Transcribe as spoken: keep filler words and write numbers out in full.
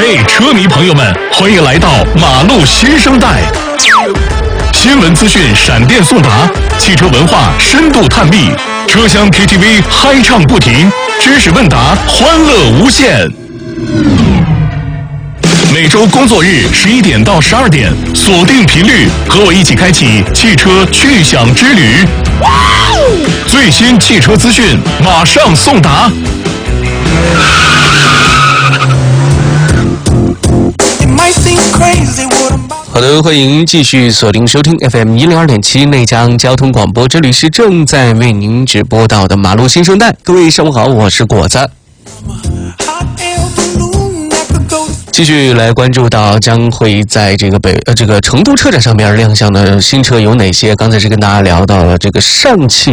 嘿，车迷朋友们，欢迎来到马路新生代。新闻资讯闪电送达，汽车文化深度探秘，车厢 K T V 嗨唱不停，知识问答欢乐无限。每周工作日十一点到十二点，锁定频率，和我一起开启汽车趣享之旅。最新汽车资讯马上送达。 好的，欢迎继续锁定收听 F M 一零二点七内江交通广播，这里是正在为您直播到的马路新生代。各位上午好，我是果子。继续来关注到将会在这个北呃这个成都车展上面亮相的新车有哪些？刚才是跟大家聊到了这个上汽